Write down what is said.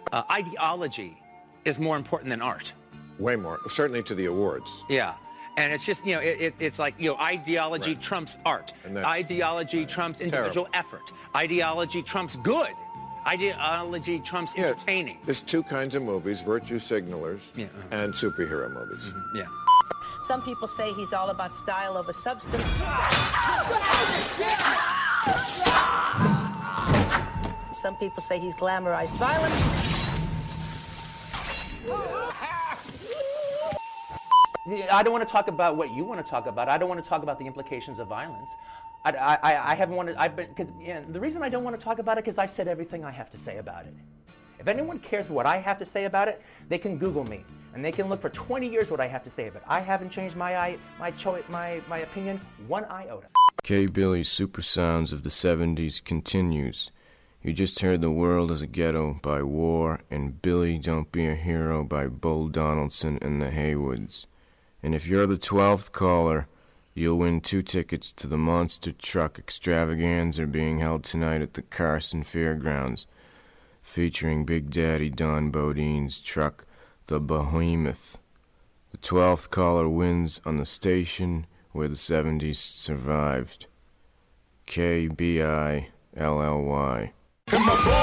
Ideology is more important than art. Way more, certainly to the awards. Yeah. And it's just, it's like, ideology trumps art. Ideology trumps individual effort. Ideology trumps good. Ideology trumps entertaining. There's two kinds of movies, virtue signalers and superhero movies. Yeah. Some people say he's all about style over substance. Some people say he's glamorized violence. I don't want to talk about what you want to talk about. I don't want to talk about the implications of violence. I haven't wanted, because the reason I don't want to talk about it is I've said everything I have to say about it. If anyone cares what I have to say about it, they can Google me, and they can look for 20 years what I have to say about it. I haven't changed my opinion one iota. K-Billy's Super Sounds of the 70s continues. You just heard The World is a Ghetto by War and Billy Don't Be a Hero by Bull Donaldson and the Haywoods. And if you're the 12th caller, you'll win 2 tickets to the Monster Truck Extravaganza being held tonight at the Carson Fairgrounds, featuring Big Daddy Don Bodine's truck, the Behemoth. The 12th caller wins on the station where the 70s survived. KBILLY.